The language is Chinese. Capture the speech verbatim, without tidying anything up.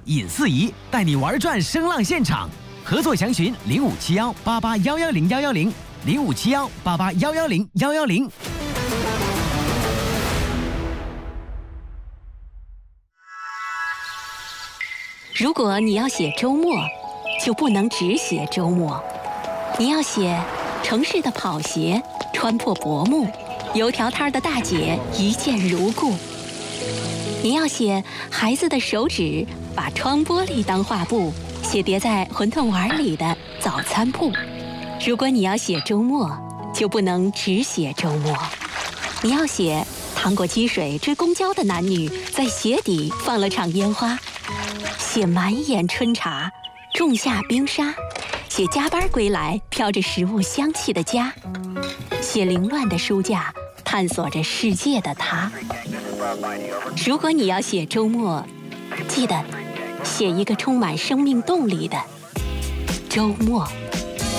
尹四仪带你玩转声浪现场，合作详询零五七幺八八幺幺零幺幺零零五七幺八八幺幺零幺幺零。 如果你要写周末，就不能只写周末，你要写城市的跑鞋穿破薄幕，油条摊的大姐一见如故。你要写孩子的手指把窗玻璃当画布，写叠在馄饨碗里的早餐铺。如果你要写周末，就不能只写周末，你要写趟过积水追公交的男女在鞋底放了场烟花，写满眼春茶仲夏冰沙，写加班归来飘着食物香气的家，写凌乱的书架探索着世界的他。如果你要写周末，记得写一个充满生命动力的周末。